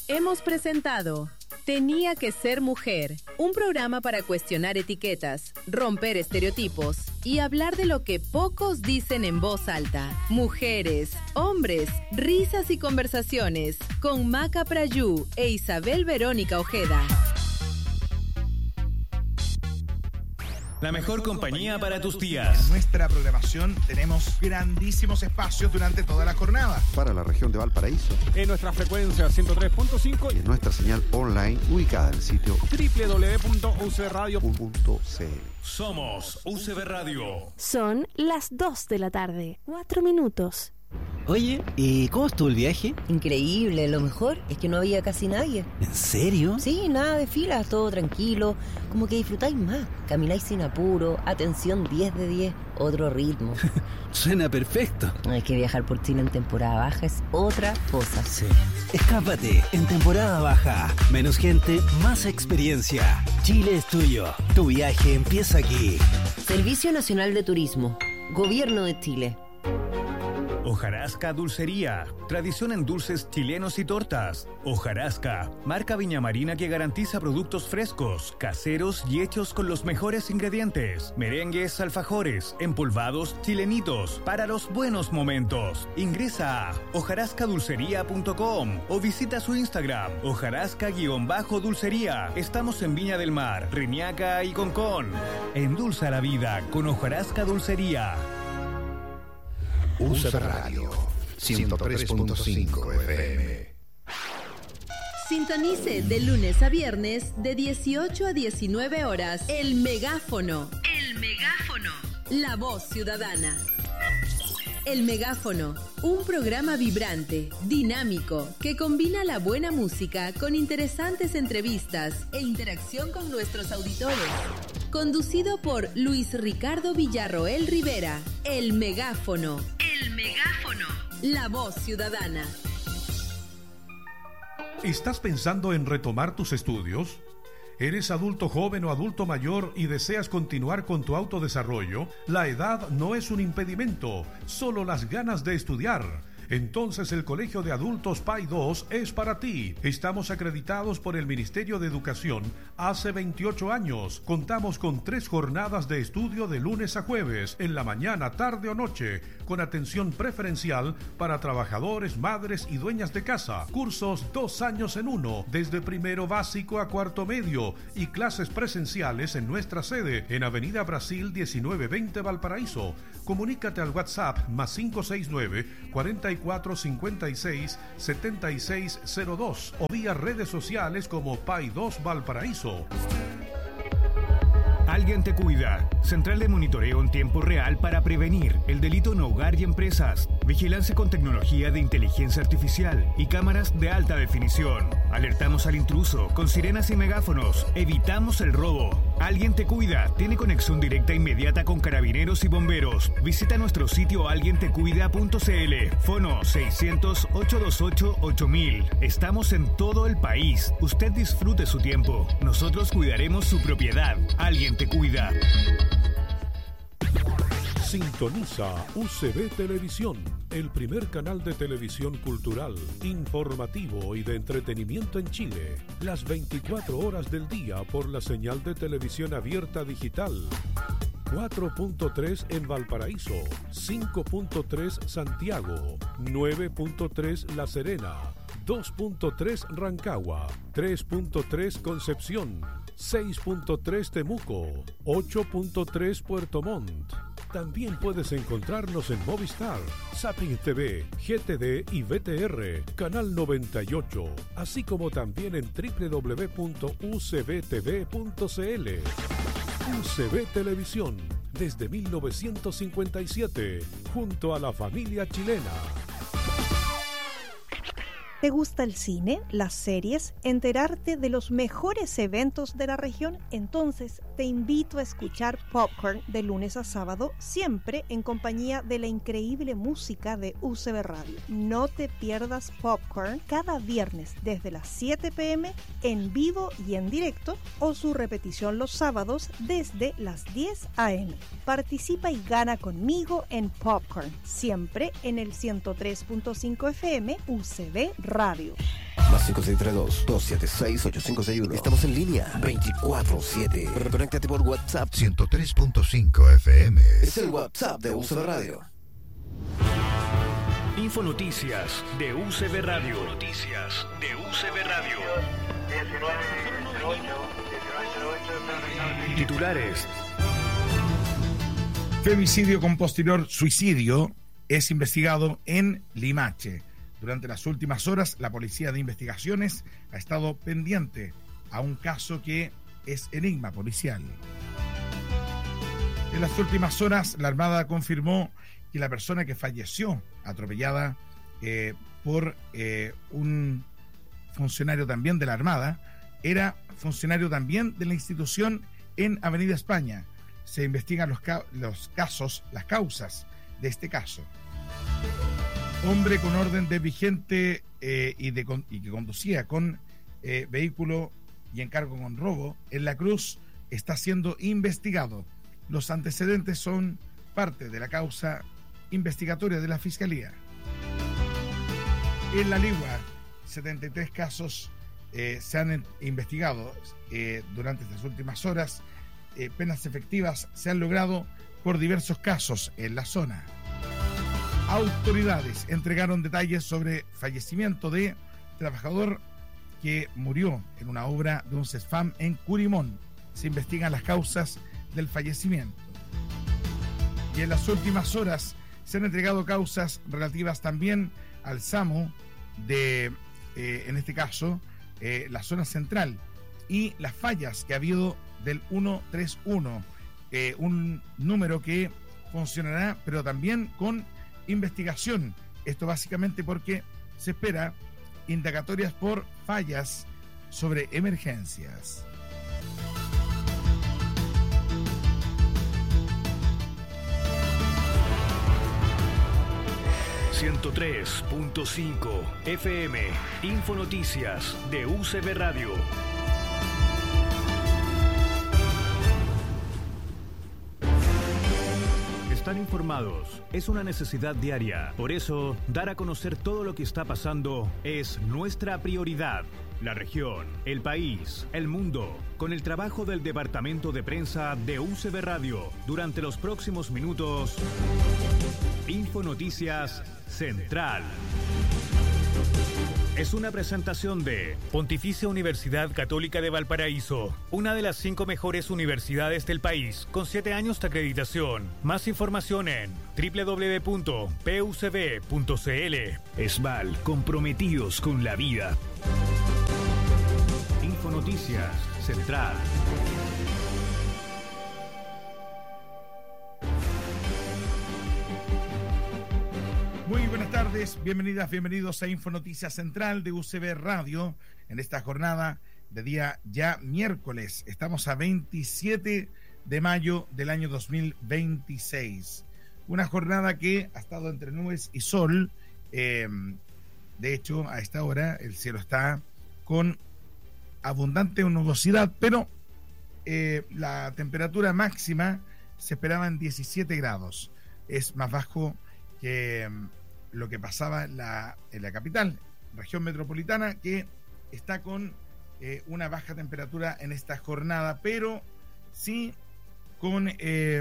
Hemos presentado Tenía que ser mujer, un programa para cuestionar etiquetas, romper estereotipos y hablar de lo que pocos dicen en voz alta. Mujeres, hombres, risas y conversaciones con Maca Prayú e Isabel Verónica Ojeda. La mejor compañía para tus días. En nuestra programación tenemos grandísimos espacios durante toda la jornada. Para la región de Valparaíso. En nuestra frecuencia 103.5 y en nuestra señal online ubicada en el sitio www.ucbradio.cl. Somos UCB Radio. Son las 2 de la tarde, 4 minutos. Oye, ¿y cómo estuvo el viaje? Increíble, lo mejor es que no había casi nadie. ¿En serio? Sí, nada de filas, todo tranquilo, como que disfrutáis más, camináis sin apuro, atención 10 de 10, otro ritmo. Suena perfecto. Es que viajar por Chile en temporada baja es otra cosa. Sí. Escápate en temporada baja. Menos gente, más experiencia. Chile es tuyo. Tu viaje empieza aquí. Servicio Nacional de Turismo, Gobierno de Chile. Hojarasca Dulcería, tradición en dulces chilenos y tortas. Hojarasca, marca viñamarina que garantiza productos frescos, caseros y hechos con los mejores ingredientes. Merengues, alfajores, empolvados, chilenitos, para los buenos momentos. Ingresa a hojarascadulcería.com o visita su Instagram, hojarasca_dulcería. Estamos en Viña del Mar, Reñaca y Concón. Endulza la vida con Hojarasca Dulcería. UCB Radio 103.5 FM. Sintonice de lunes a viernes de 18 a 19 horas. El Megáfono. El Megáfono. La voz ciudadana. El Megáfono, un programa vibrante, dinámico, que combina la buena música con interesantes entrevistas e interacción con nuestros auditores. Conducido por Luis Ricardo Villarroel Rivera. El Megáfono. El Megáfono. La voz ciudadana. ¿Estás pensando en retomar tus estudios? ¿Eres adulto joven o adulto mayor y deseas continuar con tu autodesarrollo? La edad no es un impedimento, solo las ganas de estudiar. Entonces el Colegio de Adultos PAI 2 es para ti. Estamos acreditados por el Ministerio de Educación hace 28 años. Contamos con 3 jornadas de estudio de lunes a jueves, en la mañana, tarde o noche, con atención preferencial para trabajadores, madres y dueñas de casa. Cursos 2 años en 1, desde primero básico a cuarto medio, y clases presenciales en nuestra sede, en Avenida Brasil 1920 Valparaíso. Comunícate al WhatsApp +569 4456 7602 o vía redes sociales como PAI 2 Valparaíso. Alguien te cuida. Central de monitoreo en tiempo real para prevenir el delito en hogar y empresas. Vigilancia con tecnología de inteligencia artificial y cámaras de alta definición. Alertamos al intruso con sirenas y megáfonos. Evitamos el robo. Alguien te cuida. Tiene conexión directa e inmediata con carabineros y bomberos. Visita nuestro sitio alguientecuida.cl. Fono 600-828-8000. Estamos en todo el país. Usted disfrute su tiempo. Nosotros cuidaremos su propiedad. Alguien te cuida. Sintoniza UCB Televisión, el primer canal de televisión cultural, informativo y de entretenimiento en Chile. Las 24 horas del día por la señal de televisión abierta digital. 4.3 en Valparaíso, 5.3 Santiago, 9.3 La Serena, 2.3 Rancagua, 3.3 Concepción, 6.3 Temuco, 8.3 Puerto Montt. También puedes encontrarnos en Movistar, Zapping TV, GTD y VTR, Canal 98, así como también en www.ucbtv.cl. UCB Televisión, desde 1957, junto a la familia chilena. ¿Te gusta el cine, las series, enterarte de los mejores eventos de la región? Entonces te invito a escuchar Popcorn de lunes a sábado, siempre en compañía de la increíble música de UCB Radio. No te pierdas Popcorn cada viernes desde las 7 p.m. en vivo y en directo, o su repetición los sábados desde las 10 a.m. Participa y gana conmigo en Popcorn, siempre en el 103.5 FM UCB Radio. Más 562-276-8561. Estamos en línea 24/7. Conéctate por WhatsApp 103.5 FM. Es el WhatsApp de UCB Radio. Infonoticias de UCB Radio. Noticias de UCB Radio. Titulares. Femicidio con posterior suicidio es investigado en Limache. Durante las últimas horas, la Policía de Investigaciones ha estado pendiente a un caso que es enigma policial. En las últimas horas, la Armada confirmó que la persona que falleció atropellada por un funcionario también de la Armada era funcionario también de la institución en Avenida España. Se investigan los casos, las causas de este caso. Hombre con orden de vigente y que conducía con vehículo y encargo con robo en La Cruz está siendo investigado. Los antecedentes son parte de la causa investigatoria de la Fiscalía. En La Ligua, 73 casos se han investigado durante estas últimas horas. Penas efectivas se han logrado por diversos casos en la zona. Autoridades entregaron detalles sobre fallecimiento de trabajador que murió en una obra de un CESFAM en Curimón. Se investigan las causas del fallecimiento. Y en las últimas horas se han entregado causas relativas también al SAMU de, en este caso, la zona central y las fallas que ha habido del 131, un número que funcionará, pero también con investigación. Esto básicamente porque se espera indagatorias por fallas sobre emergencias. ...103.5 FM... Infonoticias de UCB Radio. Estar informados es una necesidad diaria. Por eso, dar a conocer todo lo que está pasando es nuestra prioridad. La región, el país, el mundo, con el trabajo del Departamento de Prensa de UCB Radio. Durante los próximos minutos, Infonoticias Central. Es una presentación de Pontificia Universidad Católica de Valparaíso, una de las 5 mejores universidades del país, con 7 años de acreditación. Más información en www.pucb.cl. ESVAL, comprometidos con la vida. Infonoticias Central. Muy buenas tardes, bienvenidas, bienvenidos a Infonoticias Central de UCB Radio en esta jornada de día ya miércoles. Estamos a 27 de mayo del año 2026. Una jornada que ha estado entre nubes y sol. De hecho, a esta hora el cielo está con abundante nubosidad, pero la temperatura máxima se esperaba en 17 grados. Es más bajo que lo que pasaba en la capital, región metropolitana, que está con una baja temperatura en esta jornada, pero sí con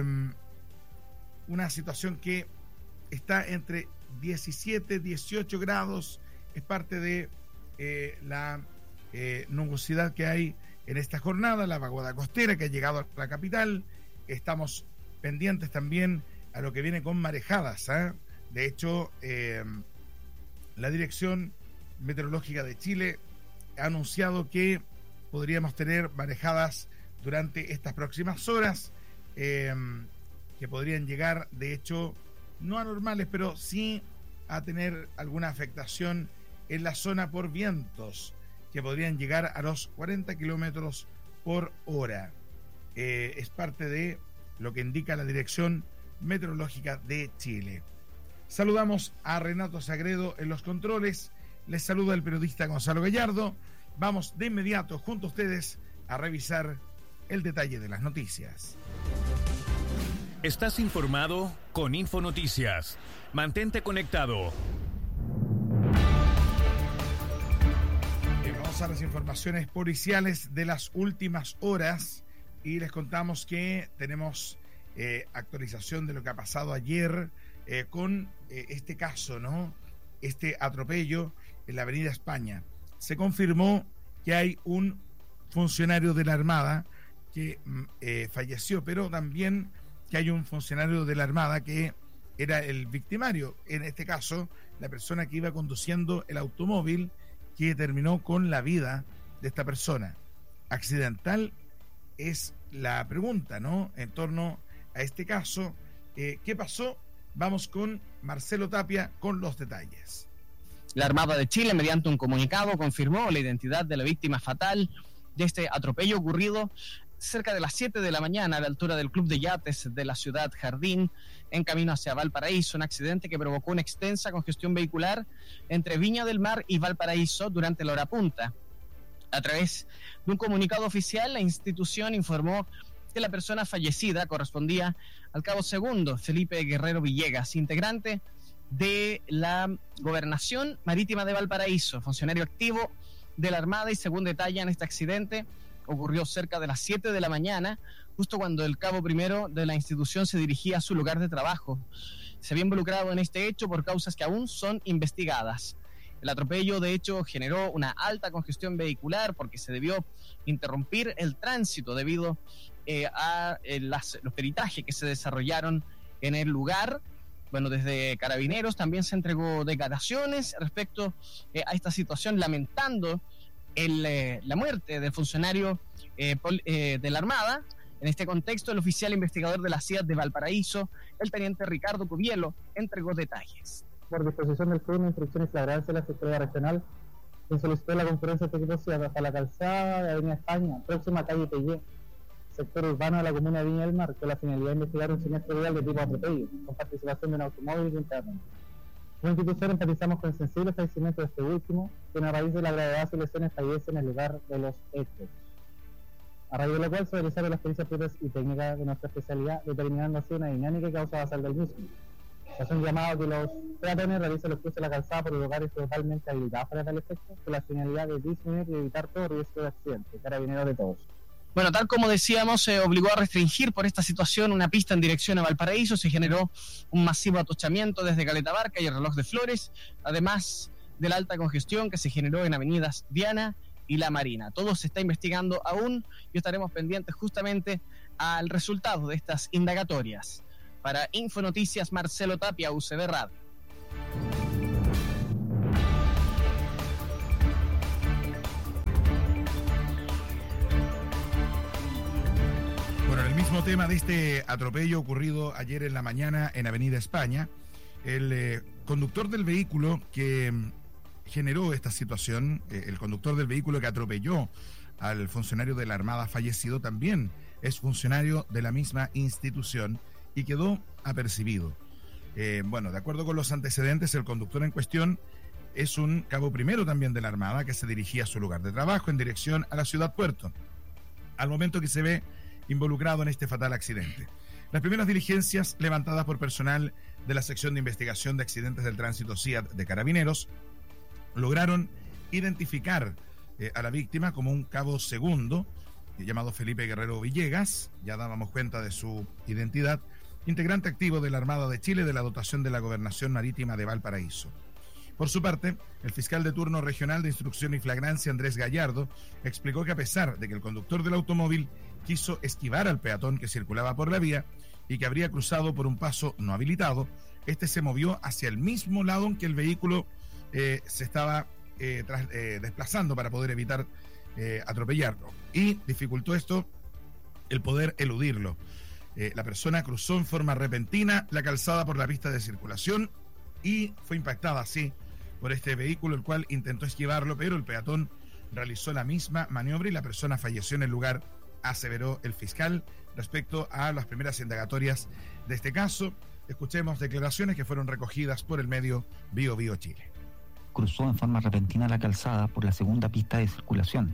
una situación que está entre 17, 18 grados, es parte de la nubosidad que hay en esta jornada, la vaguada costera que ha llegado a la capital. Estamos pendientes también a lo que viene con marejadas, ¿eh? De hecho, la Dirección Meteorológica de Chile ha anunciado que podríamos tener marejadas durante estas próximas horas, que podrían llegar, de hecho, no anormales, pero sí a tener alguna afectación en la zona por vientos, que podrían llegar a los 40 kilómetros por hora. Es parte de lo que indica la Dirección Meteorológica de Chile. Saludamos a Renato Sagredo en los controles. Les saluda el periodista Gonzalo Gallardo. Vamos de inmediato junto a ustedes a revisar el detalle de las noticias. Estás informado con Infonoticias. Mantente conectado. Vamos a las informaciones policiales de las últimas horas y les contamos que tenemos actualización de lo que ha pasado ayer con este caso, ¿no? Este atropello en la Avenida España. Se confirmó que hay un funcionario de la Armada que falleció, pero también que hay un funcionario de la Armada que era el victimario, en este caso la persona que iba conduciendo el automóvil que terminó con la vida de esta persona. ¿Accidental? Es la pregunta, ¿no? En torno a este caso, ¿qué pasó? Vamos con Marcelo Tapia con los detalles. La Armada de Chile, mediante un comunicado, confirmó la identidad de la víctima fatal de este atropello ocurrido cerca de las 7 de la mañana a la altura del Club de Yates de la ciudad Jardín, en camino hacia Valparaíso. Un accidente que provocó una extensa congestión vehicular entre Viña del Mar y Valparaíso durante la hora punta. A través de un comunicado oficial, la institución informó que la persona fallecida correspondía al cabo segundo Felipe Guerrero Villegas, integrante de la Gobernación Marítima de Valparaíso, funcionario activo de la Armada, y según detallan, este accidente ocurrió cerca de las 7 de la mañana, justo cuando el cabo primero de la institución se dirigía a su lugar de trabajo. Se había involucrado en este hecho por causas que aún son investigadas. El atropello, de hecho, generó una alta congestión vehicular porque se debió interrumpir el tránsito debido a los peritajes que se desarrollaron en el lugar. Bueno, desde Carabineros también se entregó declaraciones respecto a esta situación, lamentando la muerte del funcionario de la Armada. En este contexto, el oficial investigador de la CIAT de Valparaíso, el teniente Ricardo Cubielo, entregó detalles. Por disposición del turno, instrucción y flagrancia de la Secretaría Regional, se solicitó la conferencia técnica hasta la calzada de Avenida España, próxima calle Pellé, sector urbano de la comuna de Viña del Mar, con la finalidad de investigar un siniestro vial de tipo atropello, con participación de un automóvil interno. Como institución empatizamos con el sensible fallecimiento de este último, que a raíz de la gravedad de sus lesiones fallece en el lugar de los hechos. A raíz de lo cual se realizaron las pericias propias y técnicas de nuestra especialidad, determinando así una dinámica y causa basal del mismo. Es un llamado a que los peatones realicen los cruces de la calzada por lugares totalmente habilitados para tal efecto, con la finalidad de disminuir y evitar todo riesgo de accidente. Carabineros de todos. Bueno, tal como decíamos, se obligó a restringir por esta situación una pista en dirección a Valparaíso. Se generó un masivo atochamiento desde Caleta Barca y el Reloj de Flores, además de la alta congestión que se generó en avenidas Diana y La Marina. Todo se está investigando aún y estaremos pendientes justamente al resultado de estas indagatorias. Para Infonoticias, Marcelo Tapia, UCB Radio. Bueno, el mismo tema de este atropello ocurrido ayer en la mañana en Avenida España, el conductor del vehículo que generó esta situación, el conductor del vehículo que atropelló al funcionario de la Armada fallecido, también es funcionario de la misma institución y quedó apercibido. Bueno, de acuerdo con los antecedentes, el conductor en cuestión es un cabo primero también de la Armada que se dirigía a su lugar de trabajo en dirección a la ciudad puerto, al momento que se ve involucrado en este fatal accidente. Las primeras diligencias levantadas por personal de la sección de investigación de accidentes del tránsito CIAT de Carabineros lograron identificar a la víctima como un cabo segundo llamado Felipe Guerrero Villegas, ya dábamos cuenta de su identidad, integrante activo de la Armada de Chile de la dotación de la Gobernación Marítima de Valparaíso. Por su parte, el fiscal de turno regional de instrucción y flagrancia, Andrés Gallardo, explicó que a pesar de que el conductor del automóvil quiso esquivar al peatón que circulaba por la vía y que habría cruzado por un paso no habilitado, este se movió hacia el mismo lado en que el vehículo se estaba desplazando para poder evitar atropellarlo, y dificultó esto el poder eludirlo. La persona cruzó en forma repentina la calzada por la pista de circulación y fue impactada así por este vehículo, el cual intentó esquivarlo, pero el peatón realizó la misma maniobra y la persona falleció en el lugar, aseveró el fiscal respecto a las primeras indagatorias de este caso. Escuchemos declaraciones que fueron recogidas por el medio Bio Bio Chile. Cruzó en forma repentina la calzada por la segunda pista de circulación,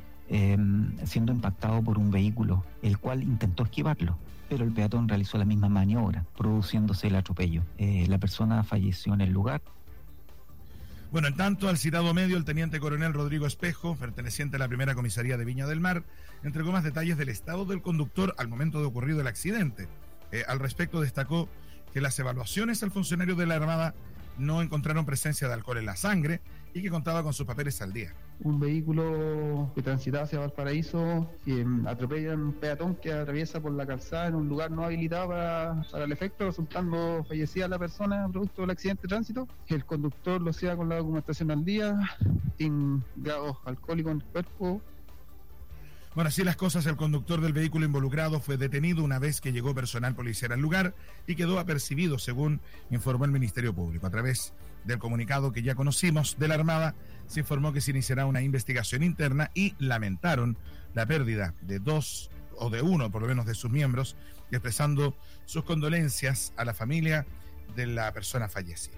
siendo impactado por un vehículo, el cual intentó esquivarlo, pero el peatón realizó la misma maniobra, produciéndose el atropello. La persona falleció en el lugar. Bueno, en tanto, al citado medio, el teniente coronel Rodrigo Espejo, perteneciente a la primera comisaría de Viña del Mar, entregó más detalles del estado del conductor al momento de ocurrido el accidente. Al respecto, destacó que las evaluaciones al funcionario de la Armada no encontraron presencia de alcohol en la sangre y que contaba con sus papeles al día. Un vehículo que transitaba hacia Valparaíso atropella a un peatón que atraviesa por la calzada en un lugar no habilitado para el efecto, resultando fallecida la persona producto del accidente de tránsito. El conductor lo hacía con la documentación al día, sin grados alcohólicos en el cuerpo. Bueno, así las cosas, el conductor del vehículo involucrado fue detenido una vez que llegó personal policial al lugar y quedó apercibido, según informó el Ministerio Público. A través del comunicado que ya conocimos de la Armada, se informó que se iniciará una investigación interna y lamentaron la pérdida de dos, o de uno por lo menos, de sus miembros, expresando sus condolencias a la familia de la persona fallecida.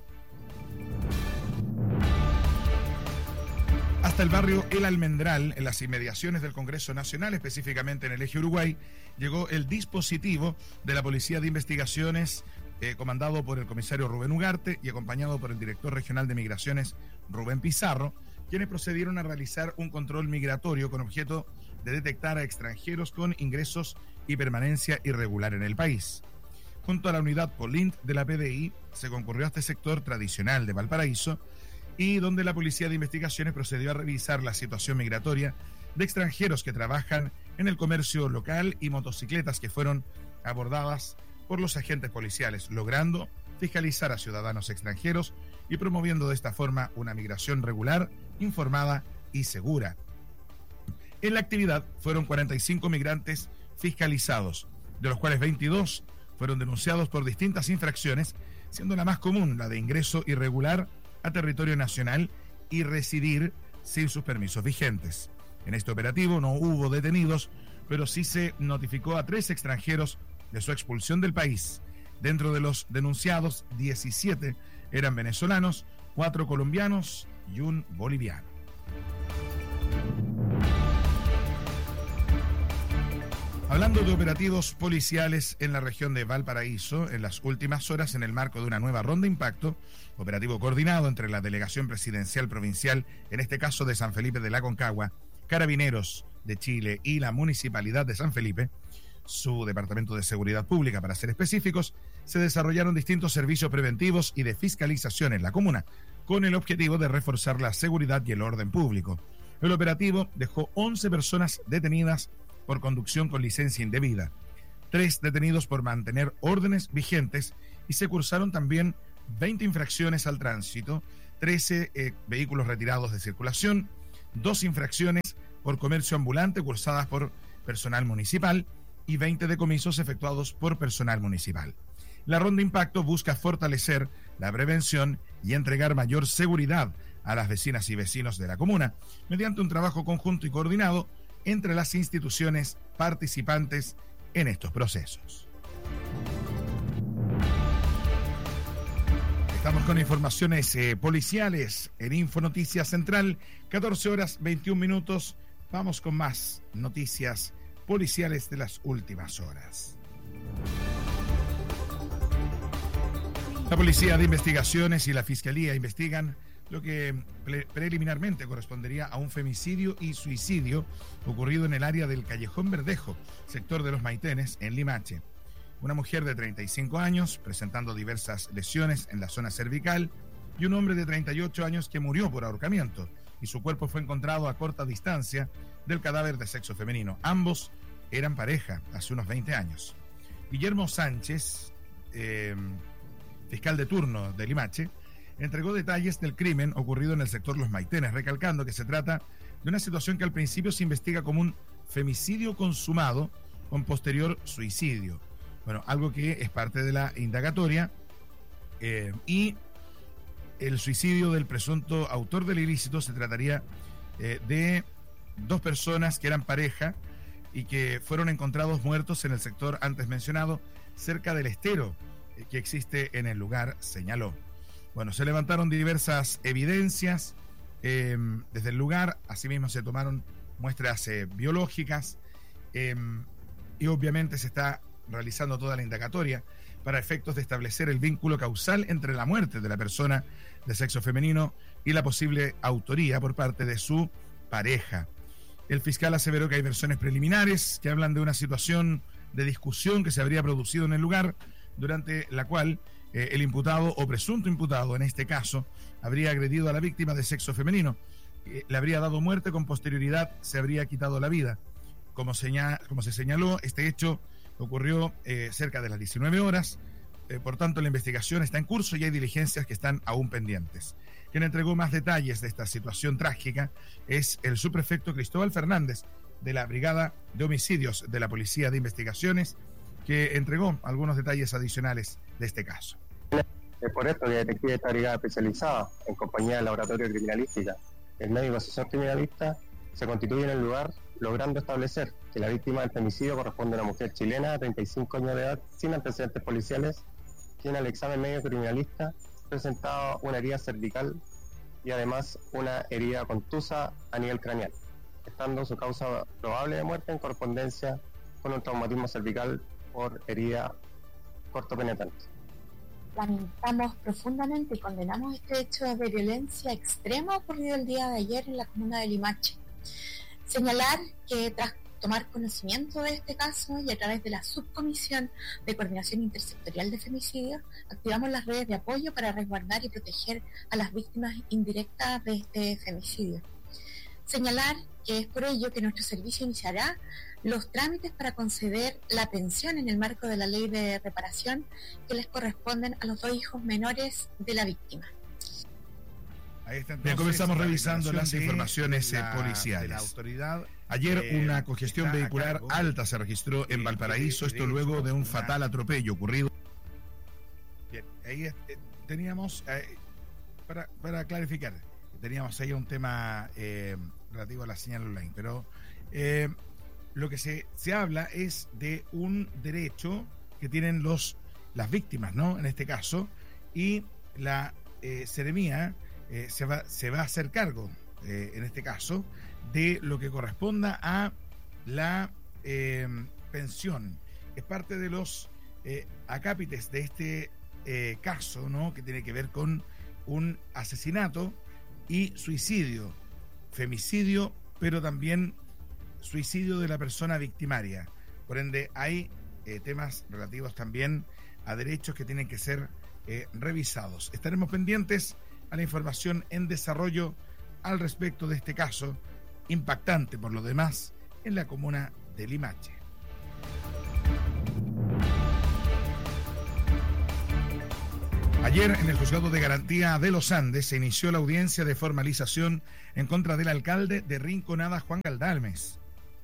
Hasta el barrio El Almendral, en las inmediaciones del Congreso Nacional, específicamente en el Eje Uruguay, llegó el dispositivo de la Policía de Investigaciones, comandado por el comisario Rubén Ugarte y acompañado por el director regional de Migraciones, Rubén Pizarro, quienes procedieron a realizar un control migratorio con objeto de detectar a extranjeros con ingresos y permanencia irregular en el país. Junto a la unidad Polint de la PDI, se concurrió a este sector tradicional de Valparaíso, y donde la Policía de Investigaciones procedió a revisar la situación migratoria de extranjeros que trabajan en el comercio local y motocicletas que fueron abordadas por los agentes policiales, logrando fiscalizar a ciudadanos extranjeros y promoviendo de esta forma una migración regular, informada y segura. En la actividad fueron 45 migrantes fiscalizados, de los cuales 22 fueron denunciados por distintas infracciones, siendo la más común la de ingreso irregular a territorio nacional y residir sin sus permisos vigentes. En este operativo no hubo detenidos, pero sí se notificó a 3 extranjeros de su expulsión del país. Dentro de los denunciados, 17 eran venezolanos, 4 colombianos y 1 boliviano. Hablando de operativos policiales en la región de Valparaíso, en las últimas horas, en el marco de una nueva ronda de impacto, operativo coordinado entre la Delegación Presidencial Provincial, en este caso de San Felipe de la Aconcagua, Carabineros de Chile y la Municipalidad de San Felipe, su Departamento de Seguridad Pública para ser específicos, se desarrollaron distintos servicios preventivos y de fiscalización en la comuna, con el objetivo de reforzar la seguridad y el orden público. El operativo dejó 11 personas detenidas por conducción con licencia indebida, 3 detenidos por mantener órdenes vigentes y se cursaron también 20 infracciones al tránsito, 13 vehículos retirados de circulación, 2 infracciones por comercio ambulante cursadas por personal municipal y 20 decomisos efectuados por personal municipal. La ronda Impacto busca fortalecer la prevención y entregar mayor seguridad a las vecinas y vecinos de la comuna mediante un trabajo conjunto y coordinado entre las instituciones participantes en estos procesos. Estamos con informaciones policiales en Infonoticias Central, 14 horas 21 minutos. Vamos con más noticias policiales de las últimas horas. La Policía de Investigaciones y la Fiscalía investigan lo que preliminarmente correspondería a un femicidio y suicidio ocurrido en el área del Callejón Verdejo, sector de Los Maitenes, en Limache. Una mujer de 35 años, presentando diversas lesiones en la zona cervical, y un hombre de 38 años que murió por ahorcamiento, y su cuerpo fue encontrado a corta distancia del cadáver de sexo femenino. Ambos eran pareja hace unos 20 años. Guillermo Sánchez, fiscal de turno de Limache, entregó detalles del crimen ocurrido en el sector Los Maitenes, recalcando que se trata de una situación que al principio se investiga como un femicidio consumado con posterior suicidio. Bueno, algo que es parte de la indagatoria, y el suicidio del presunto autor del ilícito se trataría de 2 personas que eran pareja y que fueron encontrados muertos en el sector antes mencionado, cerca del estero que existe en el lugar, señaló. Bueno, se levantaron diversas evidencias desde el lugar, asimismo se tomaron muestras biológicas y obviamente se está realizando toda la indagatoria para efectos de establecer el vínculo causal entre la muerte de la persona de sexo femenino y la posible autoría por parte de su pareja. El fiscal aseveró que hay versiones preliminares que hablan de una situación de discusión que se habría producido en el lugar, durante la cual el imputado o presunto imputado, en este caso, habría agredido a la víctima de sexo femenino, le habría dado muerte, con posterioridad se habría quitado la vida. Como se señaló, este hecho ocurrió cerca de las 19 horas, por tanto la investigación está en curso y hay diligencias que están aún pendientes. Quien entregó más detalles de esta situación trágica es el subprefecto Cristóbal Fernández, de la Brigada de Homicidios de la Policía de Investigaciones, que entregó algunos detalles adicionales de este caso. Es por esto que detectives de esta brigada especializada, en compañía del Laboratorio Criminalística, el médico asesor criminalista, se constituye en el lugar, logrando establecer que la víctima del femicidio corresponde a una mujer chilena de 35 años de edad, sin antecedentes policiales, quien al examen médico criminalista presentaba una herida cervical y además una herida contusa a nivel craneal, estando su causa probable de muerte en correspondencia con un traumatismo cervical por herida cortopenetrante. Lamentamos profundamente y condenamos este hecho de violencia extrema ocurrido el día de ayer en la comuna de Limache. Señalar que tras tomar conocimiento de este caso y a través de la Subcomisión de Coordinación Intersectorial de Femicidios, activamos las redes de apoyo para resguardar y proteger a las víctimas indirectas de este femicidio. Señalar que es por ello que nuestro servicio iniciará los trámites para conceder la pensión en el marco de la ley de reparación que les corresponden a los 2 hijos menores de la víctima. Ahí está, entonces, comenzamos revisando las informaciones policiales. De la autoridad. Ayer una congestión vehicular alta se registró en Valparaíso, esto luego de un fatal atropello ocurrido. Bien, ahí teníamos, para clarificar, teníamos ahí un tema relativo a la señal online, pero lo que se habla es de un derecho que tienen las víctimas, ¿no? En este caso, y la Seremía se va a hacer cargo, en este caso, de lo que corresponda a la pensión. Es parte de los acápites de este caso, ¿no? Que tiene que ver con un asesinato y suicidio, femicidio, pero también suicidio de la persona victimaria. Por ende, hay temas relativos también a derechos que tienen que ser revisados. Estaremos pendientes a la información en desarrollo al respecto de este caso, impactante por lo demás, en la comuna de Limache. Ayer, en el Juzgado de Garantía de los Andes, se inició la audiencia de formalización en contra del alcalde de Rinconada, Juan Galdames,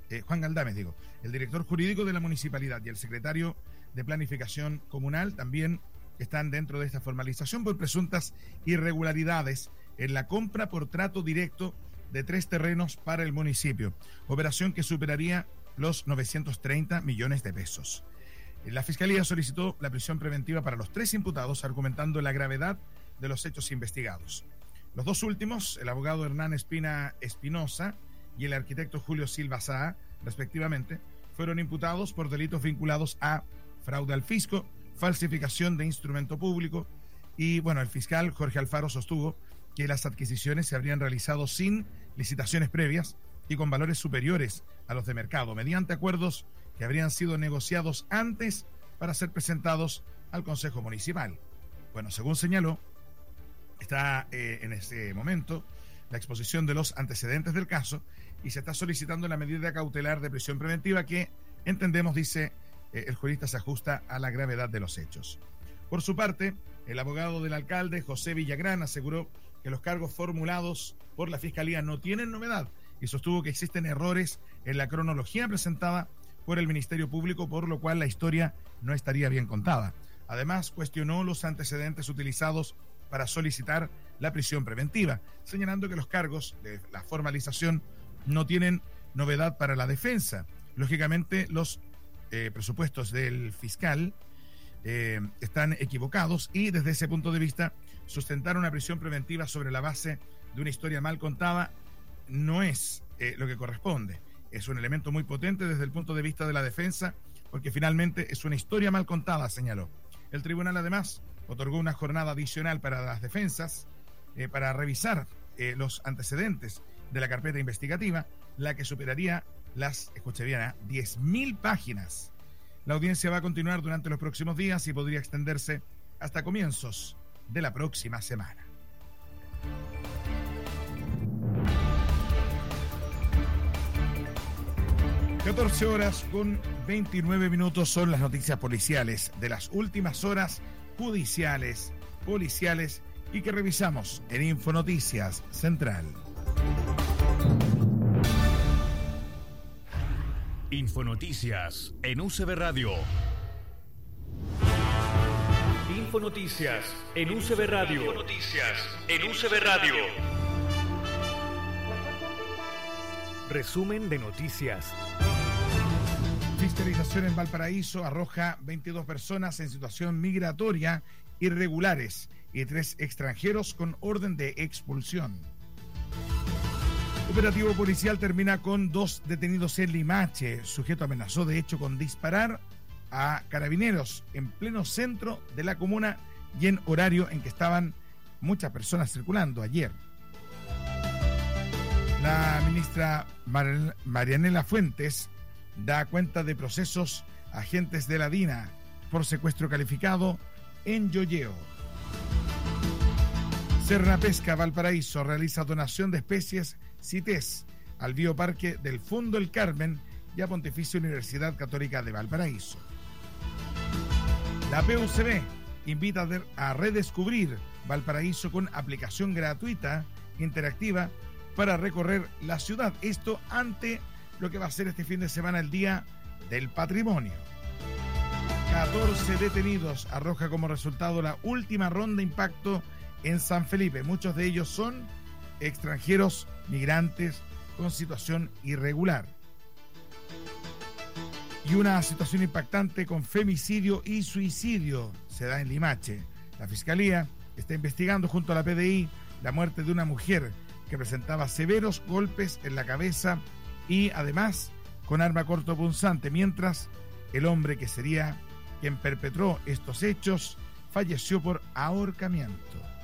el director jurídico de la municipalidad y el secretario de Planificación Comunal también están dentro de esta formalización por presuntas irregularidades en la compra por trato directo de 3 terrenos para el municipio, operación que superaría los 930 millones de pesos. La Fiscalía solicitó la prisión preventiva para los 3 imputados, argumentando la gravedad de los hechos investigados. Los 2 últimos, el abogado Hernán Espina Espinosa y el arquitecto Julio Silva Saa, respectivamente, fueron imputados por delitos vinculados a fraude al fisco, falsificación de instrumento público y, bueno, el fiscal Jorge Alfaro sostuvo que las adquisiciones se habrían realizado sin licitaciones previas y con valores superiores a los de mercado, mediante acuerdos que habrían sido negociados antes para ser presentados al Consejo Municipal. Bueno, según señaló, está en ese momento la exposición de los antecedentes del caso y se está solicitando la medida cautelar de prisión preventiva que, entendemos, dice el jurista, se ajusta a la gravedad de los hechos. Por su parte, el abogado del alcalde, José Villagrán, aseguró que los cargos formulados por la Fiscalía no tienen novedad y sostuvo que existen errores en la cronología presentada por el Ministerio Público, por lo cual la historia no estaría bien contada. Además, cuestionó los antecedentes utilizados para solicitar la prisión preventiva, señalando que los cargos de la formalización no tienen novedad para la defensa. Lógicamente, los presupuestos del fiscal están equivocados y desde ese punto de vista sustentar una prisión preventiva sobre la base de una historia mal contada no es lo que corresponde. Es un elemento muy potente desde el punto de vista de la defensa, porque finalmente es una historia mal contada, señaló. El tribunal además otorgó una jornada adicional para las defensas para revisar los antecedentes de la carpeta investigativa, la que superaría escuchen bien, 10.000 páginas. La audiencia va a continuar durante los próximos días y podría extenderse hasta comienzos de la próxima semana. (14:29) son las noticias policiales de las últimas horas, judiciales, policiales y que revisamos en Infonoticias Central. Infonoticias en UCB Radio. Infonoticias en UCB Radio. Infonoticias en UCB Radio. Resumen de noticias. Fiscalización en Valparaíso arroja 22 personas en situación migratoria irregulares y 3 extranjeros con orden de expulsión. Operativo policial termina con 2 detenidos en Limache. Sujeto amenazó de hecho con disparar a carabineros en pleno centro de la comuna y en horario en que estaban muchas personas circulando ayer. La ministra Marianela Fuentes da cuenta de procesos agentes de la DINA por secuestro calificado en Yoyeo. Cernapesca Valparaíso realiza donación de especies CITES al Bioparque del Fondo El Carmen y a Pontificia Universidad Católica de Valparaíso. La PUCB invita a redescubrir Valparaíso con aplicación gratuita interactiva para recorrer la ciudad. Esto ante lo que va a ser este fin de semana el Día del Patrimonio. 14 detenidos arroja como resultado la última ronda de impacto en San Felipe. Muchos de ellos son extranjeros migrantes con situación irregular. Y una situación impactante con femicidio y suicidio se da en Limache. La Fiscalía está investigando junto a la PDI la muerte de una mujer que presentaba severos golpes en la cabeza y además con arma cortopunzante, mientras el hombre que sería quien perpetró estos hechos falleció por ahorcamiento.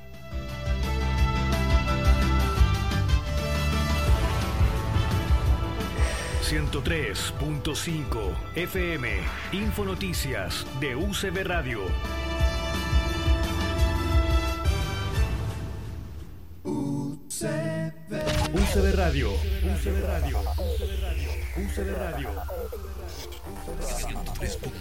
...103.5 FM... Infonoticias de UCB Radio. UCB Radio. UCB Radio. UCB Radio. 103.5.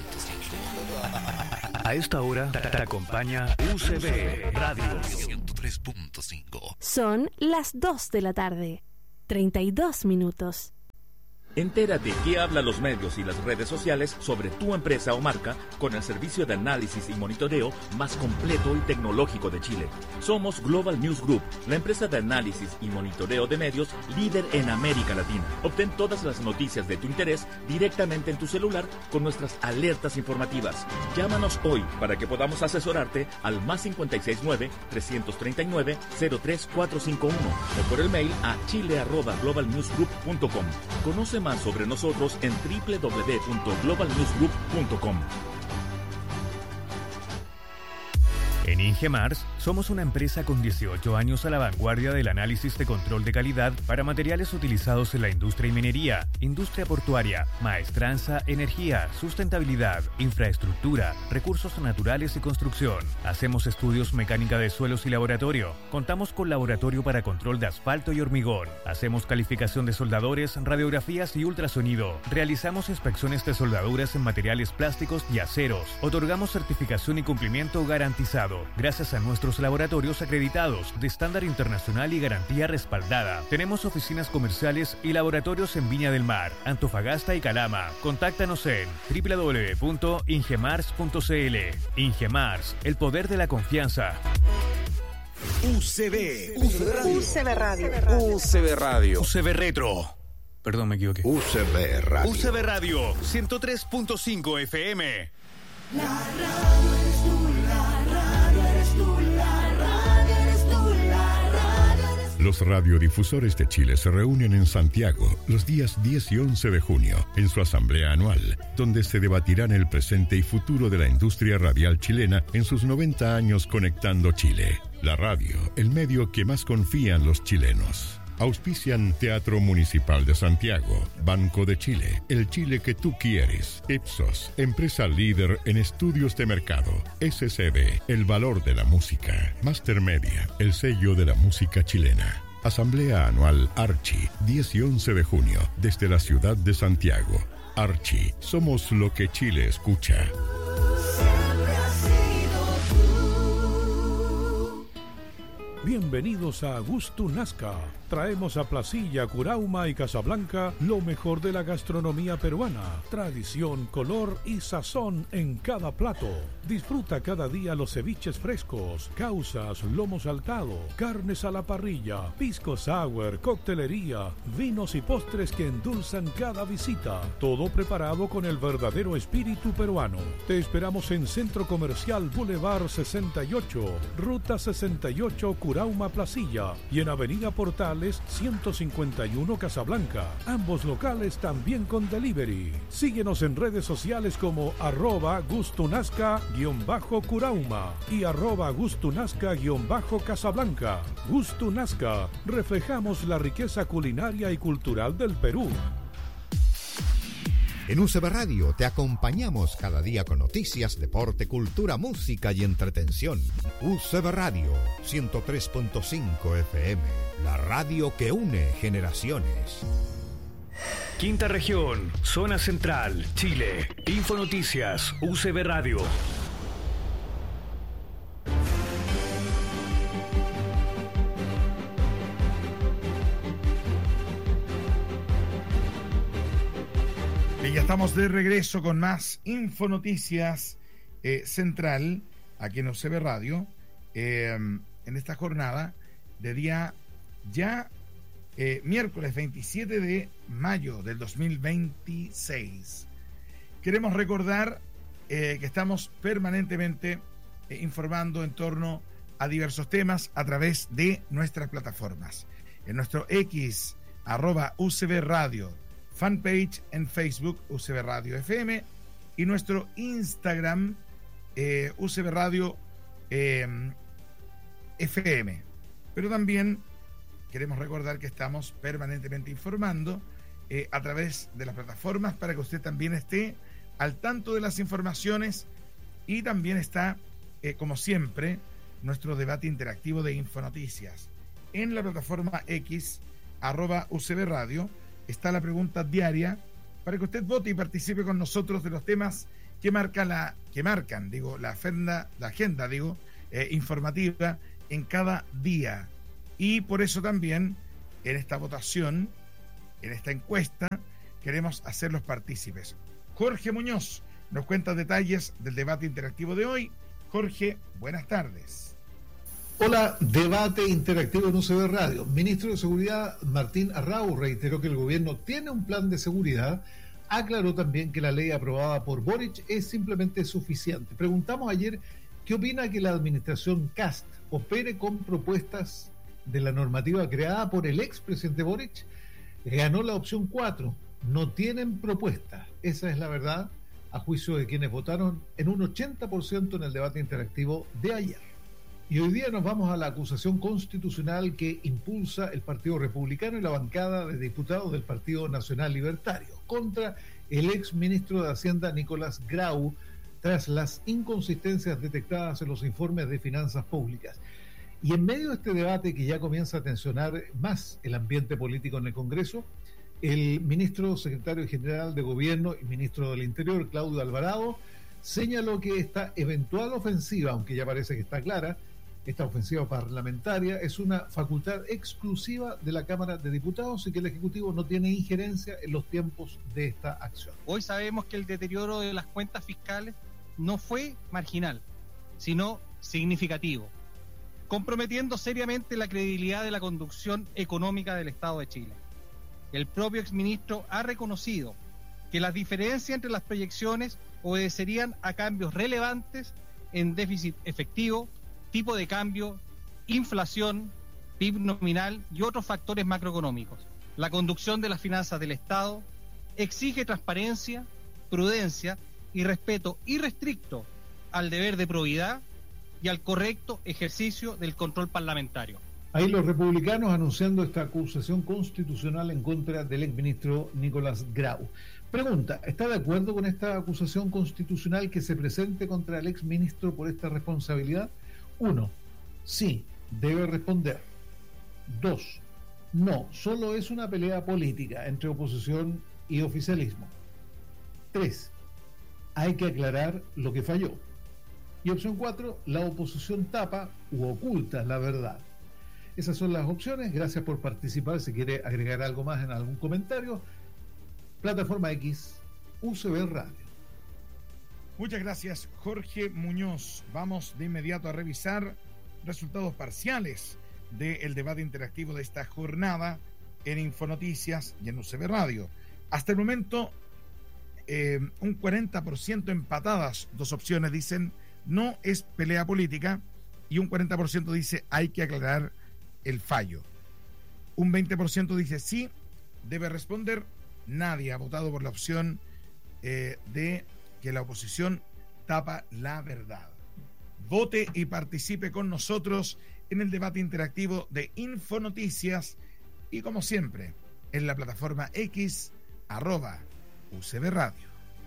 A esta hora te acompaña UCB Radio. 103.5. Son las 2 de la tarde. 32 minutos. Entérate qué hablan los medios y las redes sociales sobre tu empresa o marca con el servicio de análisis y monitoreo más completo y tecnológico de Chile. Somos Global News Group, la empresa de análisis y monitoreo de medios líder en América Latina. Obtén todas las noticias de tu interés directamente en tu celular con nuestras alertas informativas. Llámanos hoy para que podamos asesorarte al +569-339-03451 o por el mail a chile@globalnewsgroup.com. Conoce más sobre nosotros en www.globalnewsgroup.com. En Ingemars somos una empresa con 18 años a la vanguardia del análisis de control de calidad para materiales utilizados en la industria y minería, industria portuaria, maestranza, energía, sustentabilidad, infraestructura, recursos naturales y construcción. Hacemos estudios mecánica de suelos y laboratorio. Contamos con laboratorio para control de asfalto y hormigón. Hacemos calificación de soldadores, radiografías y ultrasonido. Realizamos inspecciones de soldaduras en materiales plásticos y aceros. Otorgamos certificación y cumplimiento garantizado gracias a nuestros laboratorios acreditados de estándar internacional y garantía respaldada. Tenemos oficinas comerciales y laboratorios en Viña del Mar, Antofagasta y Calama. Contáctanos en www.ingemars.cl. Ingemars, el poder de la confianza. UCB Radio. UCB Radio. UCB Retro. Perdón, me equivoqué. UCB Radio. UCB Radio, 103.5 FM. La radio eres tú, la radio eres tú, la radio eres tú, la radio eres tú. Los radiodifusores de Chile se reúnen en Santiago los días 10 y 11 de junio en su asamblea anual, donde se debatirán el presente y futuro de la industria radial chilena en sus 90 años conectando Chile. La radio, el medio que más confían los chilenos. Auspician Teatro Municipal de Santiago, Banco de Chile, el Chile que tú quieres, Ipsos, empresa líder en estudios de mercado, SCB, el valor de la música, Master Media, el sello de la música chilena. Asamblea Anual Archi, 10 y 11 de junio, desde la ciudad de Santiago. Archi, somos lo que Chile escucha. Bienvenidos a Gusto Nazca. Traemos a Placilla, Curauma y Casablanca lo mejor de la gastronomía peruana. Tradición, color y sazón en cada plato. Disfruta cada día los ceviches frescos, causas, lomo saltado, carnes a la parrilla, pisco sour, coctelería, vinos y postres que endulzan cada visita. Todo preparado con el verdadero espíritu peruano. Te esperamos en Centro Comercial Boulevard 68, Ruta 68, Curauma, Placilla, y en Avenida Portales 151, Casablanca. Ambos locales también con delivery. Síguenos en redes sociales como @gustunazca_Curauma y @gustunazca_Casablanca. Gusto Nazca, reflejamos la riqueza culinaria y cultural del Perú. En UCB Radio te acompañamos cada día con noticias, deporte, cultura, música y entretención. UCB Radio 103.5 FM, la radio que une generaciones. Quinta región, zona central, Chile. Infonoticias, UCB Radio. Y ya estamos de regreso con más Infonoticias Central, aquí en UCB Radio, en esta jornada de día ya miércoles 27 de mayo del 2026. Queremos recordar que estamos permanentemente informando en torno a diversos temas a través de nuestras plataformas. En nuestro X, @UCB Radio, fanpage en Facebook, UCB Radio FM, y nuestro Instagram, UCB Radio FM. Pero también queremos recordar que estamos permanentemente informando a través de las plataformas para que usted también esté al tanto de las informaciones, y también está, como siempre, nuestro debate interactivo de Infonoticias. En la plataforma X, @UCB Radio, está la pregunta diaria para que usted vote y participe con nosotros de los temas que marcan la agenda informativa en cada día. Y por eso también en esta votación, en esta encuesta, queremos hacerlos partícipes. Jorge Muñoz nos cuenta detalles del debate interactivo de hoy. Jorge, buenas tardes. Hola, debate interactivo en UCB Radio. Ministro de Seguridad Martín Arrau reiteró que el gobierno tiene un plan de seguridad. Aclaró también que la ley aprobada por Boric es simplemente suficiente. Preguntamos ayer qué opina que la administración Kast opere con propuestas de la normativa creada por el expresidente Boric. Ganó la opción 4. No tienen propuesta. Esa es la verdad, a juicio de quienes votaron en un 80% en el debate interactivo de ayer. Y hoy día nos vamos a la acusación constitucional que impulsa el Partido Republicano y la bancada de diputados del Partido Nacional Libertario contra el ex ministro de Hacienda Nicolás Grau tras las inconsistencias detectadas en los informes de finanzas públicas. Y en medio de este debate que ya comienza a tensionar más el ambiente político en el Congreso, el ministro secretario general de Gobierno y ministro del Interior, Claudio Alvarado, señaló que esta eventual ofensiva, aunque ya parece que está clara, esta ofensiva parlamentaria es una facultad exclusiva de la Cámara de Diputados y que el Ejecutivo no tiene injerencia en los tiempos de esta acción. Hoy sabemos que el deterioro de las cuentas fiscales no fue marginal, sino significativo, comprometiendo seriamente la credibilidad de la conducción económica del Estado de Chile. El propio exministro ha reconocido que las diferencias entre las proyecciones obedecerían a cambios relevantes en déficit efectivo, tipo de cambio, inflación, PIB nominal y otros factores macroeconómicos. La conducción de las finanzas del Estado exige transparencia, prudencia y respeto irrestricto al deber de probidad y al correcto ejercicio del control parlamentario. Ahí los republicanos anunciando esta acusación constitucional en contra del exministro Nicolás Grau. Pregunta, ¿está de acuerdo con esta acusación constitucional que se presente contra el exministro por esta responsabilidad? 1. Sí, debe responder. 2. No, solo es una pelea política entre oposición y oficialismo. 3. Hay que aclarar lo que falló. Y opción 4, la oposición tapa u oculta la verdad. Esas son las opciones. Gracias por participar. Si quiere agregar algo más en algún comentario, Plataforma X, UCB Radio. Muchas gracias, Jorge Muñoz. Vamos de inmediato a revisar resultados parciales del debate interactivo de esta jornada en Infonoticias y en UCB Radio. Hasta el momento, un 40% empatadas. Dos opciones dicen no es pelea política y un 40% dice hay que aclarar el fallo. Un 20% dice sí, debe responder. Nadie ha votado por la opción de que la oposición tapa la verdad. Vote y participe con nosotros en el debate interactivo de Infonoticias y, como siempre, en la plataforma X @UCB Radio.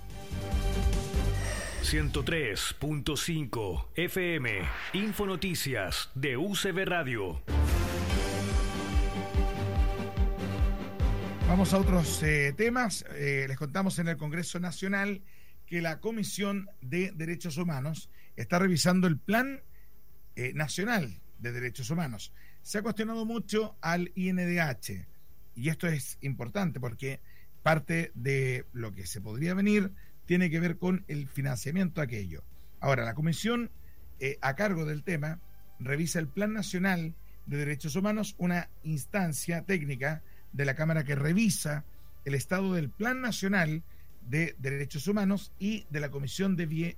103.5 FM Infonoticias de UCB Radio. Vamos a otros temas. Les contamos en el Congreso Nacional que la Comisión de Derechos Humanos está revisando el Plan Nacional de Derechos Humanos. Se ha cuestionado mucho al INDH y esto es importante porque parte de lo que se podría venir tiene que ver con el financiamiento de aquello. Ahora, la Comisión a cargo del tema revisa el Plan Nacional de Derechos Humanos, una instancia técnica de la Cámara que revisa el estado del Plan Nacional de Derechos Humanos y de la Comisión